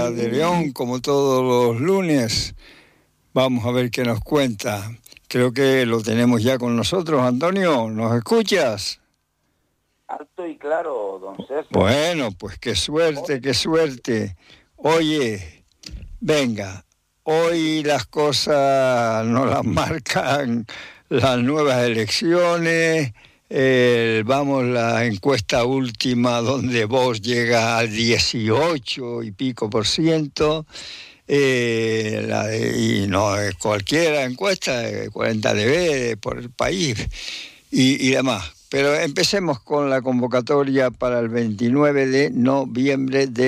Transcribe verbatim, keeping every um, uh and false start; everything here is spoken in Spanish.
Córdoba de León, como todos los lunes. Vamos a ver qué nos cuenta. Creo que lo tenemos ya con nosotros. Antonio, ¿nos escuchas? Alto y claro, don César. Bueno, pues qué suerte, qué suerte. Oye, venga, hoy las cosas nos las marcan las nuevas elecciones. Eh, vamos, la encuesta última donde Vox llega al dieciocho y pico por ciento. Eh, la de, y no es cualquiera encuesta, cuarenta D B por el país y, y demás. Pero empecemos con la convocatoria para el veintinueve de noviembre de